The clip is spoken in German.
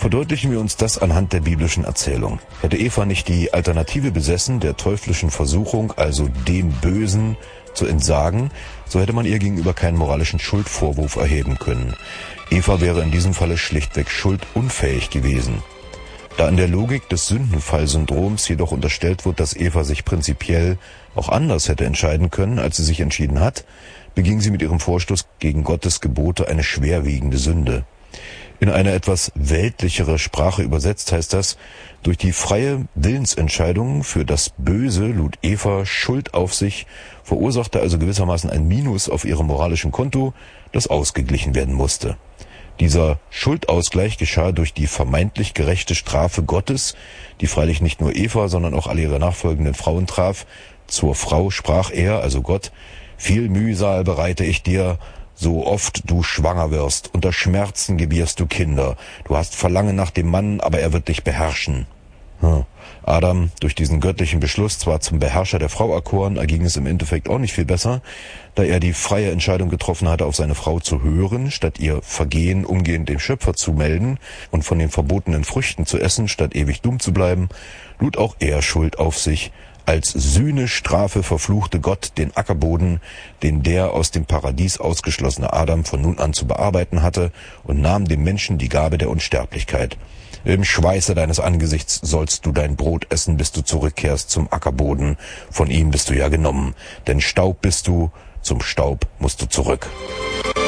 Verdeutlichen wir uns das anhand der biblischen Erzählung. Hätte Eva nicht die Alternative besessen, der teuflischen Versuchung, also dem Bösen, zu entsagen, so hätte man ihr gegenüber keinen moralischen Schuldvorwurf erheben können. Eva wäre in diesem Falle schlichtweg schuldunfähig gewesen. Da in der Logik des Sündenfallsyndroms jedoch unterstellt wird, dass Eva sich prinzipiell auch anders hätte entscheiden können, als sie sich entschieden hat, beging sie mit ihrem Vorstoß gegen Gottes Gebote eine schwerwiegende Sünde. In eine etwas weltlichere Sprache übersetzt heißt das, durch die freie Willensentscheidung für das Böse lud Eva Schuld auf sich, verursachte also gewissermaßen ein Minus auf ihrem moralischen Konto, das ausgeglichen werden musste. Dieser Schuldausgleich geschah durch die vermeintlich gerechte Strafe Gottes, die freilich nicht nur Eva, sondern auch alle ihre nachfolgenden Frauen traf. Zur Frau sprach er, also Gott: Viel Mühsal bereite ich dir, so oft du schwanger wirst, unter Schmerzen gebierst du Kinder. Du hast Verlangen nach dem Mann, aber er wird dich beherrschen. Adam, durch diesen göttlichen Beschluss zwar zum Beherrscher der Frau erkoren, erging es im Endeffekt auch nicht viel besser, da er die freie Entscheidung getroffen hatte, auf seine Frau zu hören, statt ihr Vergehen umgehend dem Schöpfer zu melden und von den verbotenen Früchten zu essen, statt ewig dumm zu bleiben, lud auch er Schuld auf sich. Als Sühnestrafe verfluchte Gott den Ackerboden, den der aus dem Paradies ausgeschlossene Adam von nun an zu bearbeiten hatte, und nahm dem Menschen die Gabe der Unsterblichkeit. Im Schweiße deines Angesichts sollst du dein Brot essen, bis du zurückkehrst zum Ackerboden. Von ihm bist du ja genommen, denn Staub bist du, zum Staub musst du zurück.